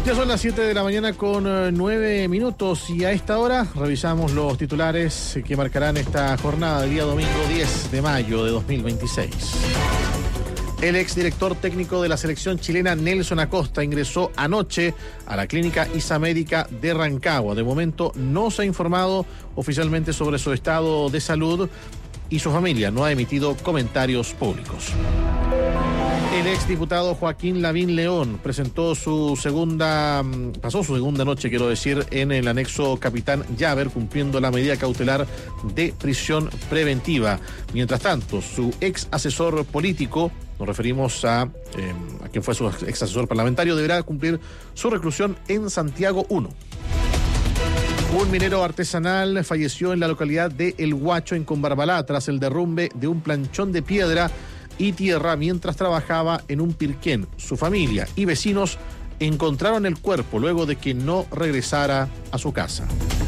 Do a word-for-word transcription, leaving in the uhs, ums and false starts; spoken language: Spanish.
Ya son las siete de la mañana con nueve minutos y a esta hora revisamos los titulares que marcarán esta jornada del día domingo diez de mayo de dos mil veintiséis. El exdirector técnico de la selección chilena, Nelson Acosta, ingresó anoche a la clínica ISA Médica de Rancagua. De momento no se ha informado oficialmente sobre su estado de salud y su familia no ha emitido comentarios públicos. El exdiputado Joaquín Lavín León presentó su segunda, pasó su segunda noche, quiero decir, en el anexo Capitán Llaver, cumpliendo la medida cautelar de prisión preventiva. Mientras tanto, su ex asesor político, nos referimos a, eh, a quien fue su ex asesor parlamentario, deberá cumplir su reclusión en Santiago uno. Un minero artesanal falleció en la localidad de El Huacho, en Combarbalá, tras el derrumbe de un planchón de piedra y tierra mientras trabajaba en un pirquén. Su familia y vecinos encontraron el cuerpo luego de que no regresara a su casa.